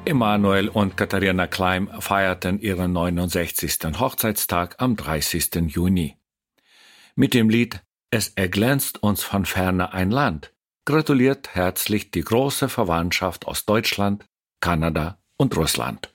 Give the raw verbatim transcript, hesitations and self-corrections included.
Emanuel und Katharina Kleim feierten ihren neunundsechzigsten Hochzeitstag am dreißigsten Juni. Mit dem Lied »Es erglänzt uns von ferne ein Land« gratuliert herzlich die große Verwandtschaft aus Deutschland, Kanada und Russland.